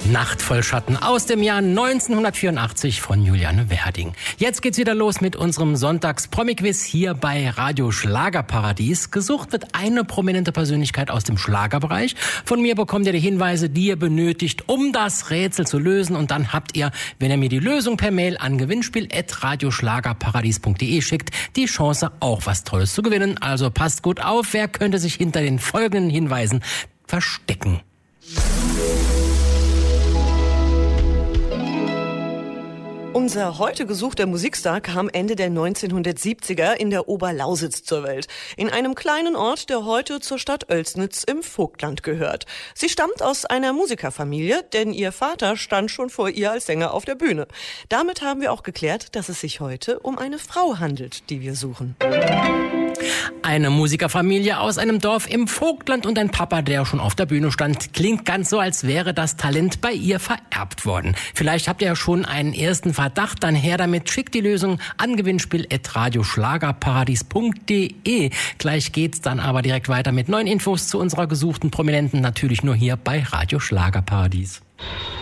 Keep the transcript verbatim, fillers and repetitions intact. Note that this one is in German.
Nacht voll Schatten aus dem Jahr neunzehnhundertvierundachtzig von Juliane Werding. Jetzt geht's wieder los mit unserem Sonntags-Promi-Quiz hier bei Radio Schlagerparadies. Gesucht wird eine prominente Persönlichkeit aus dem Schlagerbereich. Von mir bekommt ihr die Hinweise, die ihr benötigt, um das Rätsel zu lösen. Und dann habt ihr, wenn ihr mir die Lösung per Mail an gewinnspiel at radioschlagerparadies punkt de schickt, die Chance, auch was Tolles zu gewinnen. Also passt gut auf, wer könnte sich hinter den folgenden Hinweisen verstecken? Unser heute gesuchter Musikstar kam Ende der neunzehnhundertsiebziger in der Oberlausitz zur Welt. In einem kleinen Ort, der heute zur Stadt Oelsnitz im Vogtland gehört. Sie stammt aus einer Musikerfamilie, denn ihr Vater stand schon vor ihr als Sänger auf der Bühne. Damit haben wir auch geklärt, dass es sich heute um eine Frau handelt, die wir suchen. Eine Musikerfamilie aus einem Dorf im Vogtland und ein Papa, der schon auf der Bühne stand. Klingt ganz so, als wäre das Talent bei ihr vererbt worden. Vielleicht habt ihr ja schon einen ersten Verdacht, dann her damit. Schickt die Lösung an gewinnspiel at radioschlagerparadies punkt de. Gleich geht's dann aber direkt weiter mit neuen Infos zu unserer gesuchten Prominenten. Natürlich nur hier bei Radio Schlagerparadies.